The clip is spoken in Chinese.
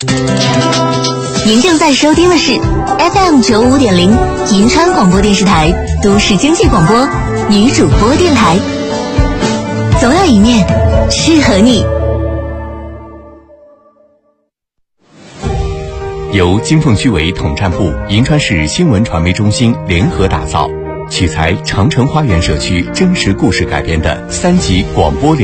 您正在收听的是 FM95.0 银川广播电视台都市经济广播女主播电台，总有一面适合你。 由金凤区委统战部、银川市新闻传媒中心联合打造，取材长城花园社区真实故事改编的3集广播连